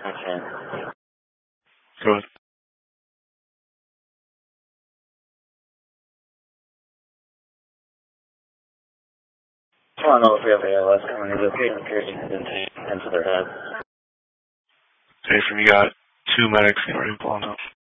Okay. Go ahead. I don't know if we have ALS coming. Is it patient piercing into their head? Hey, from you got 2 medics already blown up.